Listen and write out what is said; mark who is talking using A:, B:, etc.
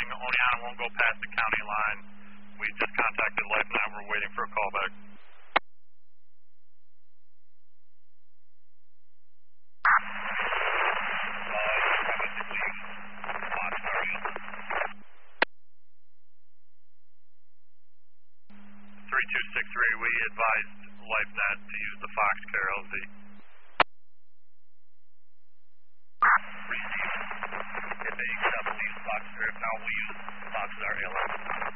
A: Oneonta won't go past the county line. We just contacted LifeNet. We're waiting for a callback. We advised LifeNet to use the Foxcar LZ. Received. If they accept, use Foxcar. If not, we'll use Foxcar LZ.